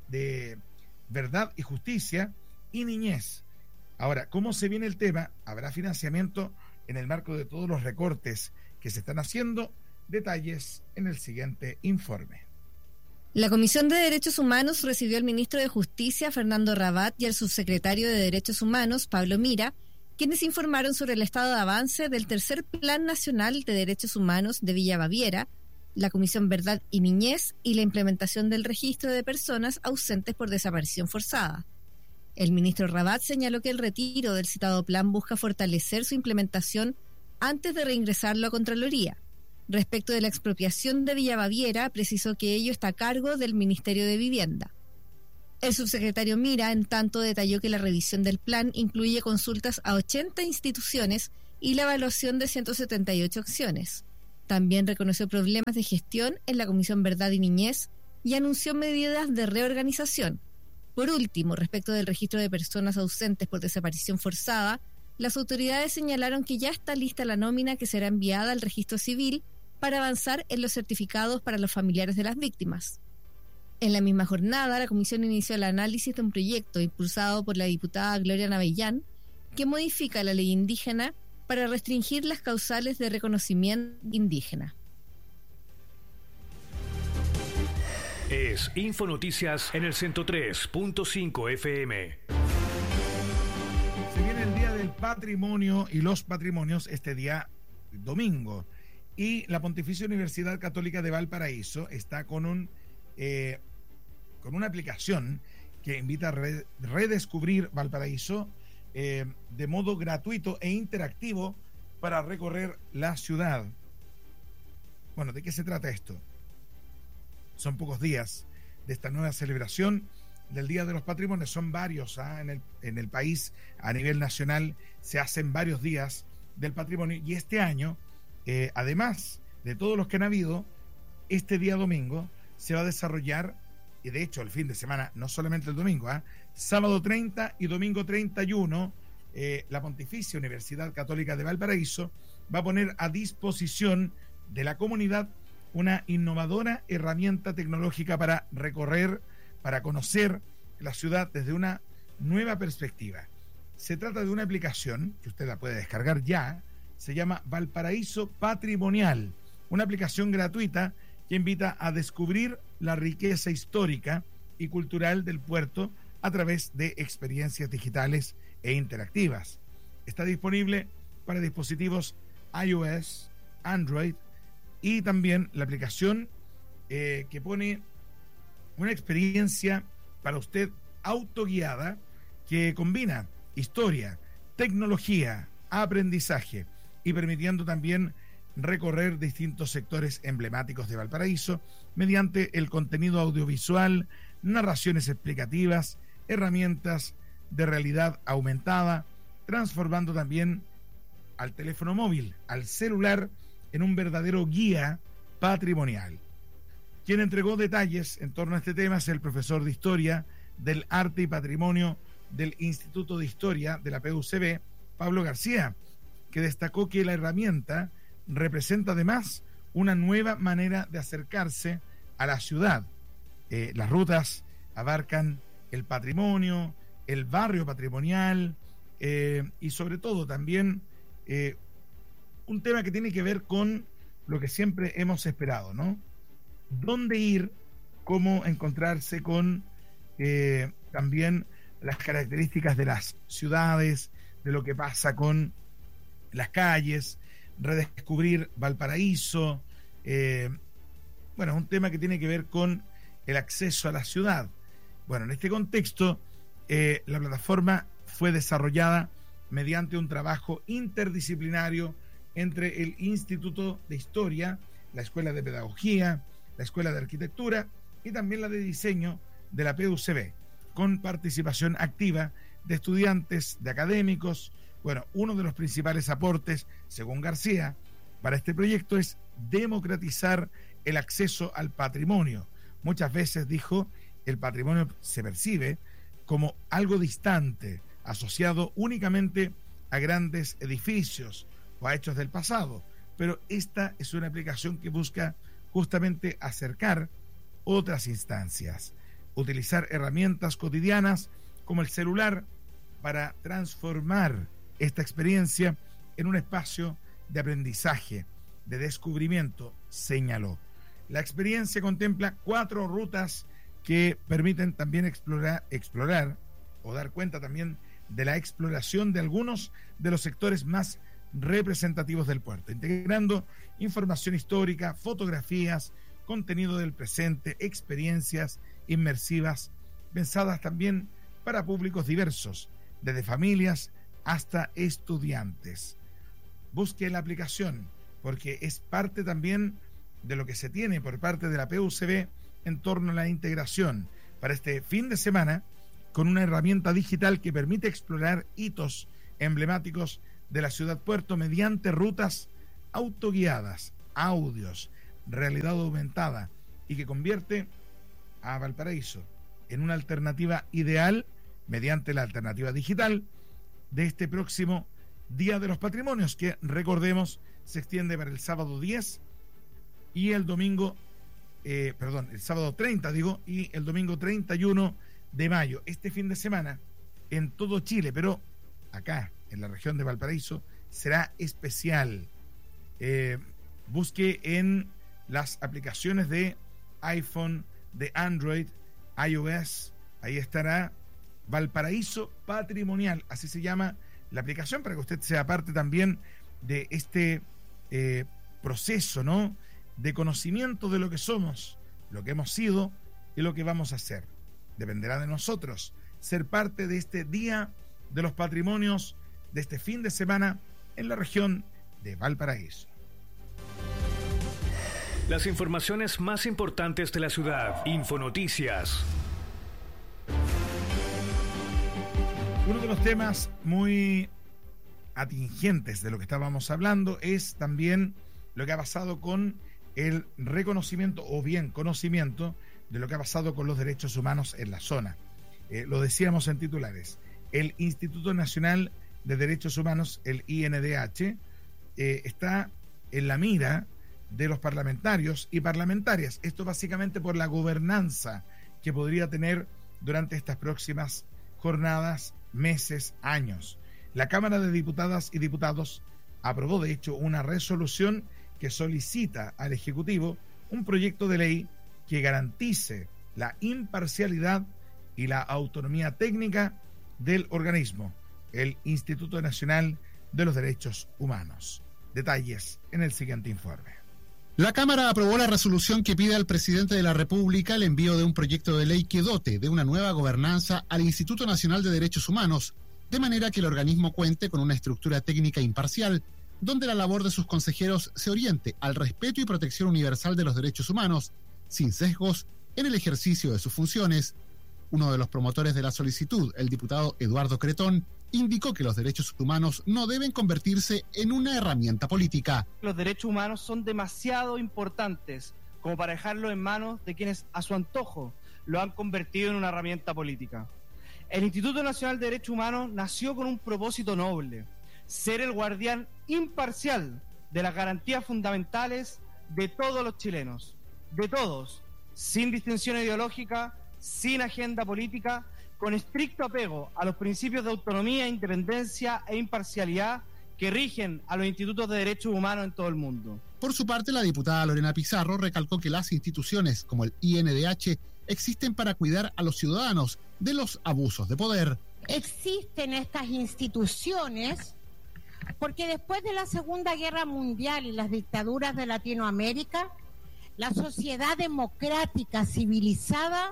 de Verdad y Justicia y Niñez. Ahora, ¿cómo se viene el tema? ¿Habrá financiamiento en el marco de todos los recortes que se están haciendo? Detalles en el siguiente informe. La Comisión de Derechos Humanos recibió al ministro de Justicia, Fernando Rabat, y al subsecretario de Derechos Humanos, Pablo Mira, quienes informaron sobre el estado de avance del tercer Plan Nacional de Derechos Humanos de Villa Baviera, la Comisión Verdad y Niñez y la implementación del registro de personas ausentes por desaparición forzada. El ministro Rabat señaló que el retiro del citado plan busca fortalecer su implementación antes de reingresarlo a Contraloría. Respecto de la expropiación de Villa Baviera, precisó que ello está a cargo del Ministerio de Vivienda. El subsecretario Mira, en tanto, detalló que la revisión del plan incluye consultas a 80 instituciones y la evaluación de 178 acciones. También reconoció problemas de gestión en la Comisión Verdad y Niñez y anunció medidas de reorganización. Por último, respecto del registro de personas ausentes por desaparición forzada, las autoridades señalaron que ya está lista la nómina que será enviada al registro civil para avanzar en los certificados para los familiares de las víctimas. En la misma jornada, la Comisión inició el análisis de un proyecto impulsado por la diputada Gloria Navellán que modifica la ley indígena para restringir las causales de reconocimiento indígena. Es Infonoticias en el 103.5 FM. Se viene el Día del Patrimonio y los patrimonios este día domingo. Y la Pontificia Universidad Católica de Valparaíso está con una aplicación que invita a redescubrir Valparaíso de modo gratuito e interactivo para recorrer la ciudad. Bueno, ¿de qué se trata esto? Son pocos días de esta nueva celebración del Día de los Patrimonios. Son varios en el país, a nivel nacional, se hacen varios días del patrimonio. Y este año, además de todos los que han habido, este día domingo se va a desarrollar, y de hecho el fin de semana, no solamente el domingo, sábado 30 y domingo 31, la Pontificia Universidad Católica de Valparaíso va a poner a disposición de la comunidad una innovadora herramienta tecnológica para recorrer, para conocer la ciudad desde una nueva perspectiva. Se trata de una aplicación que usted la puede descargar ya. Se llama Valparaíso Patrimonial, una aplicación gratuita que invita a descubrir la riqueza histórica y cultural del puerto a través de experiencias digitales e interactivas. Está disponible para dispositivos iOS, Android y también la aplicación que pone una experiencia para usted autoguiada que combina historia, tecnología, aprendizaje y permitiendo también recorrer distintos sectores emblemáticos de Valparaíso mediante el contenido audiovisual, narraciones explicativas, herramientas de realidad aumentada, transformando también al teléfono móvil, al celular, en un verdadero guía patrimonial. Quien entregó detalles en torno a este tema es el profesor de Historia del Arte y Patrimonio del Instituto de Historia de la PUCB, Pablo García, que destacó que la herramienta representa además una nueva manera de acercarse a la ciudad. Las rutas abarcan el patrimonio, el barrio patrimonial y sobre todo también un tema que tiene que ver con lo que siempre hemos esperado, ¿no? ¿Dónde ir? ¿Cómo encontrarse con también las características de las ciudades, de lo que pasa con las calles, redescubrir Valparaíso? Bueno, es un tema que tiene que ver con el acceso a la ciudad. Bueno, en este contexto, la plataforma fue desarrollada mediante un trabajo interdisciplinario entre el Instituto de Historia, la Escuela de Pedagogía, la Escuela de Arquitectura y también la de Diseño de la PUCB, con participación activa de estudiantes, de académicos. Bueno, uno de los principales aportes, según García, para este proyecto es democratizar el acceso al patrimonio. Muchas veces, dijo, el patrimonio se percibe como algo distante, asociado únicamente a grandes edificios o a hechos del pasado, pero esta es una aplicación que busca justamente acercar otras instancias, utilizar herramientas cotidianas como el celular para transformar esta experiencia en un espacio de aprendizaje, de descubrimiento, señaló. La experiencia contempla 4 rutas que permiten también explorar o dar cuenta también de la exploración de algunos de los sectores más representativos del puerto, integrando información histórica, fotografías, contenido del presente, experiencias inmersivas, pensadas también para públicos diversos, desde familias hasta estudiantes. Busque la aplicación, porque es parte también de lo que se tiene por parte de la PUCB en torno a la integración para este fin de semana con una herramienta digital que permite explorar hitos emblemáticos de la ciudad puerto mediante rutas autoguiadas, audios, realidad aumentada, y que convierte a Valparaíso en una alternativa ideal mediante la alternativa digital de este próximo Día de los Patrimonios, que recordemos se extiende para el sábado 10 y el domingo el sábado 30 y el domingo 31 de mayo. Este fin de semana en todo Chile, pero acá en la región de Valparaíso será especial. Busque en las aplicaciones de iPhone, de Android, iOS, ahí estará Valparaíso Patrimonial, así se llama la aplicación, para que usted sea parte también de este proceso, ¿no?, de conocimiento de lo que somos, lo que hemos sido y lo que vamos a hacer. Dependerá de nosotros ser parte de este Día de los Patrimonios de este fin de semana en la región de Valparaíso. Las informaciones más importantes de la ciudad. Infonoticias. Uno de los temas muy atingentes de lo que estábamos hablando es también lo que ha pasado con el reconocimiento o bien conocimiento de lo que ha pasado con los derechos humanos en la zona. Lo decíamos en titulares. El Instituto Nacional de Derechos Humanos, el INDH, está en la mira de los parlamentarios y parlamentarias. Esto básicamente por la gobernanza que podría tener durante estas próximas jornadas meses, años. La Cámara de Diputadas y Diputados aprobó, de hecho, una resolución que solicita al Ejecutivo un proyecto de ley que garantice la imparcialidad y la autonomía técnica del organismo, el Instituto Nacional de los Derechos Humanos. Detalles en el siguiente informe. La Cámara aprobó la resolución que pide al presidente de la República el envío de un proyecto de ley que dote de una nueva gobernanza al Instituto Nacional de Derechos Humanos, de manera que el organismo cuente con una estructura técnica imparcial, donde la labor de sus consejeros se oriente al respeto y protección universal de los derechos humanos, sin sesgos en el ejercicio de sus funciones. Uno de los promotores de la solicitud, el diputado Eduardo Cretón, indicó que los derechos humanos no deben convertirse en una herramienta política. Los derechos humanos son demasiado importantes como para dejarlo en manos de quienes a su antojo lo han convertido en una herramienta política. El Instituto Nacional de Derechos Humanos nació con un propósito noble: ser el guardián imparcial de las garantías fundamentales de todos los chilenos, de todos, sin distinción ideológica, sin agenda política, con estricto apego a los principios de autonomía, independencia e imparcialidad que rigen a los institutos de derechos humanos en todo el mundo. Por su parte, la diputada Lorena Pizarro recalcó que las instituciones como el INDH existen para cuidar a los ciudadanos de los abusos de poder. Existen estas instituciones porque después de la Segunda Guerra Mundial y las dictaduras de Latinoamérica, la sociedad democrática civilizada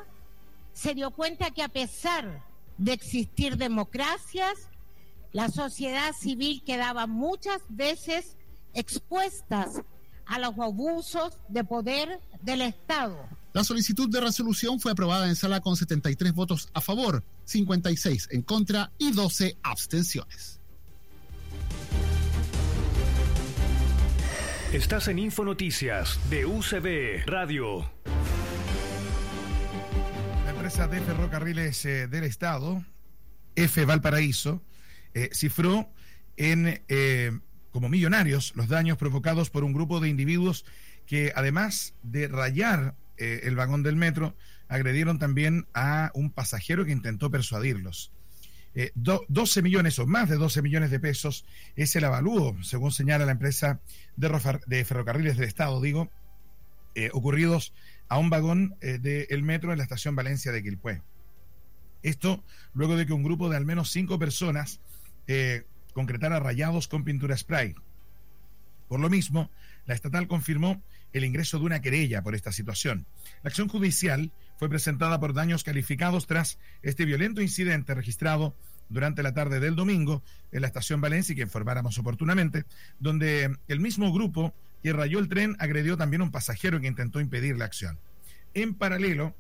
se dio cuenta que a pesar de existir democracias, la sociedad civil quedaba muchas veces expuestas a los abusos de poder del Estado. La solicitud de resolución fue aprobada en sala con 73 votos a favor, 56 en contra y 12 abstenciones. Estás en Infonoticias de UCB Radio. La empresa de ferrocarriles del Estado, F. Valparaíso, cifró en como millonarios los daños provocados por un grupo de individuos que, además de rayar el vagón del metro, agredieron también a un pasajero que intentó persuadirlos. 12 millones o más de 12 millones de pesos es el avalúo, según señala la empresa de ferrocarriles del Estado, ocurridos a un vagón del metro en la estación Valencia de Quilpué. Esto luego de que un grupo de al menos 5 personas concretara rayados con pintura spray. Por lo mismo, la estatal confirmó el ingreso de una querella por esta situación. La acción judicial fue presentada por daños calificados tras este violento incidente registrado durante la tarde del domingo en la estación Valencia, y que informáramos oportunamente, donde el mismo grupo que rayó el tren agredió también a un pasajero que intentó impedir la acción. En paralelo,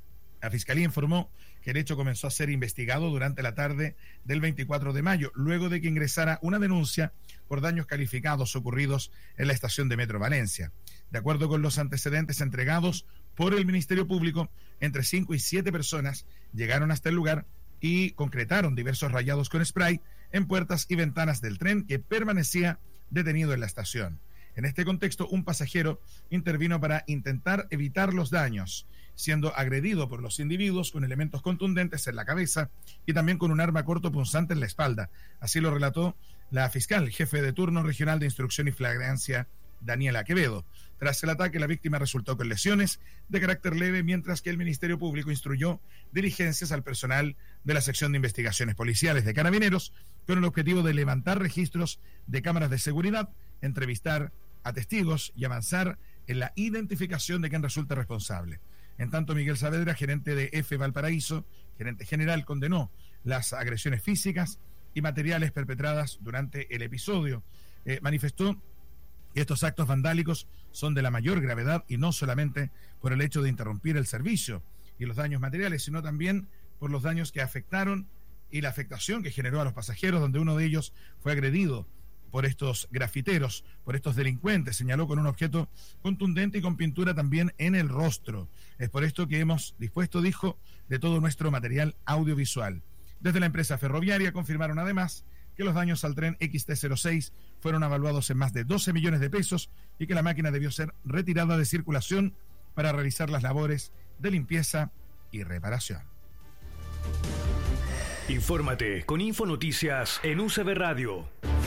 la Fiscalía informó que el hecho comenzó a ser investigado durante la tarde del 24 de mayo, luego de que ingresara una denuncia por daños calificados ocurridos en la estación de Metro Valencia. De acuerdo con los antecedentes entregados por el Ministerio Público, entre 5 y 7 personas llegaron hasta el lugar y concretaron diversos rayados con spray en puertas y ventanas del tren que permanecía detenido en la estación. En este contexto, un pasajero intervino para intentar evitar los daños, siendo agredido por los individuos con elementos contundentes en la cabeza y también con un arma cortopunzante en la espalda. Así lo relató la fiscal jefe de turno regional de instrucción y flagrancia, Daniela Quevedo. Tras el ataque, la víctima resultó con lesiones de carácter leve, mientras que el Ministerio Público instruyó diligencias al personal de la sección de investigaciones policiales de Carabineros con el objetivo de levantar registros de cámaras de seguridad, entrevistar a testigos y avanzar en la identificación de quien resulte responsable. En tanto, Miguel Saavedra, gerente de F. Valparaíso, gerente general, condenó las agresiones físicas y materiales perpetradas durante el episodio. Manifestó que estos actos vandálicos son de la mayor gravedad y no solamente por el hecho de interrumpir el servicio y los daños materiales, sino también por los daños que afectaron y la afectación que generó a los pasajeros, donde uno de ellos fue agredido por estos grafiteros, por estos delincuentes, señaló, con un objeto contundente y con pintura también en el rostro. Es por esto que hemos dispuesto, dijo, de todo nuestro material audiovisual. Desde la empresa ferroviaria confirmaron además que los daños al tren XT06 fueron evaluados en más de 12 millones de pesos y que la máquina debió ser retirada de circulación para realizar las labores de limpieza y reparación. Infórmate con Infonoticias en UCB Radio.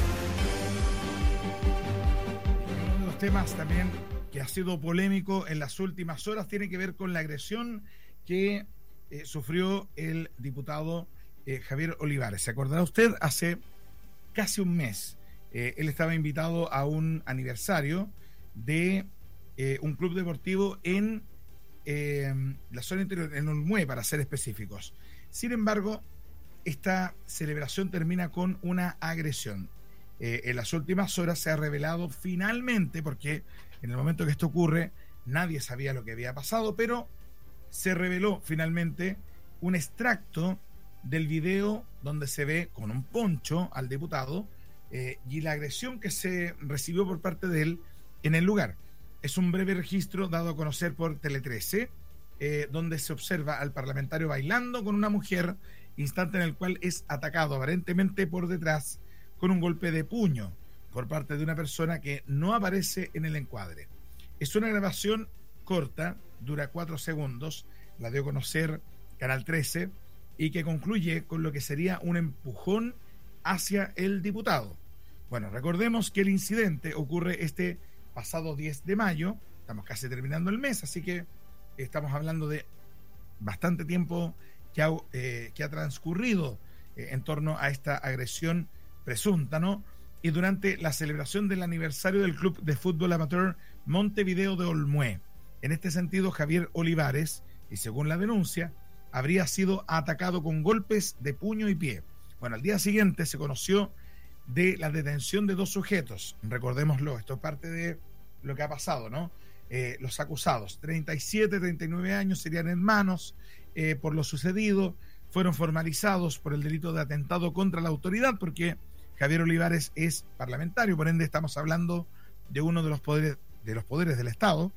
Uno de los temas también que ha sido polémico en las últimas horas tiene que ver con la agresión que sufrió el diputado Javier Olivares. ¿Se acordará usted? Hace casi un mes él estaba invitado a un aniversario de un club deportivo en la zona interior, en Olmué, para ser específicos. Sin embargo, esta celebración termina con una agresión. En las últimas horas se ha revelado finalmente, porque en el momento que esto ocurre nadie sabía lo que había pasado, pero se reveló finalmente un extracto del video donde se ve con un poncho al diputado y la agresión que se recibió por parte de él en el lugar. Es un breve registro dado a conocer por Tele 13, donde se observa al parlamentario bailando con una mujer, instante en el cual es atacado aparentemente por detrás con un golpe de puño por parte de una persona que no aparece en el encuadre. Es una grabación corta, dura 4 segundos, la dio a conocer Canal 13, y que concluye con lo que sería un empujón hacia el diputado. Bueno, recordemos que el incidente ocurre este pasado 10 de mayo, estamos casi terminando el mes, así que estamos hablando de bastante tiempo que ha transcurrido en torno a esta agresión presunta, ¿no? Y durante la celebración del aniversario del Club de Fútbol Amateur Montevideo de Olmué. En este sentido, Javier Olivares, y según la denuncia, habría sido atacado con golpes de puño y pie. Bueno, al día siguiente se conoció de la detención de 2 sujetos. Recordémoslo, esto es parte de lo que ha pasado, ¿no? Los acusados, 37, 39 años, serían hermanos por lo sucedido, fueron formalizados por el delito de atentado contra la autoridad, porque Javier Olivares es parlamentario, por ende estamos hablando de uno de los poderes del Estado,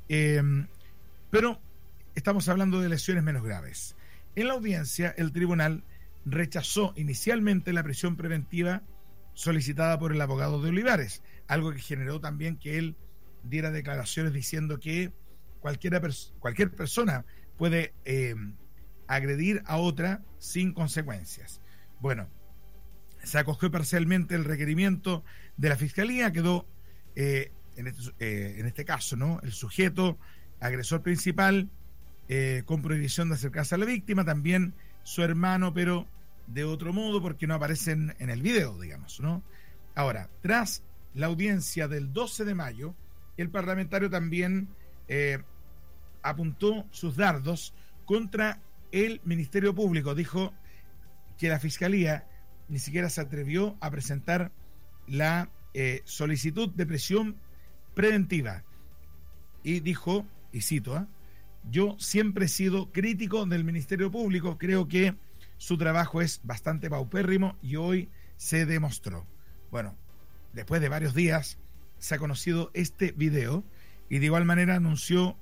pero estamos hablando de lesiones menos graves. En la audiencia, el tribunal rechazó inicialmente la prisión preventiva solicitada por el abogado de Olivares, algo que generó también que él diera declaraciones diciendo que cualquier persona puede agredir a otra sin consecuencias. Bueno, se acogió parcialmente el requerimiento de la Fiscalía, quedó en este caso, ¿no?, el sujeto agresor principal con prohibición de acercarse a la víctima, también su hermano, pero de otro modo porque no aparecen en el video, digamos, ¿no? Ahora, tras la audiencia del 12 de mayo, el parlamentario también apuntó sus dardos contra el Ministerio Público. Dijo que la Fiscalía ni siquiera se atrevió a presentar la solicitud de prisión preventiva. Y dijo, y cito, yo siempre he sido crítico del Ministerio Público, creo que su trabajo es bastante paupérrimo y hoy se demostró. Bueno, después de varios días se ha conocido este video y de igual manera anunció